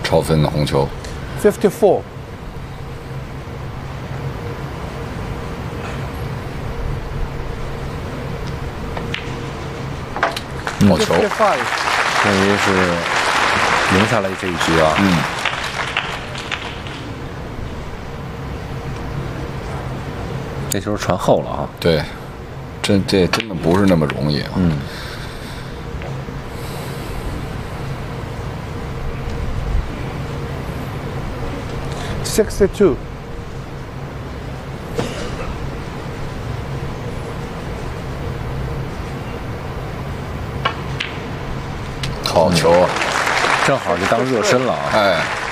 超分的红球。 54. 抹球， 55. 等于是赢下来这一局啊。这球传后了啊。 对，这真的不是那么容易啊。 62. 好球啊！ 正好就当热身了啊。 哎。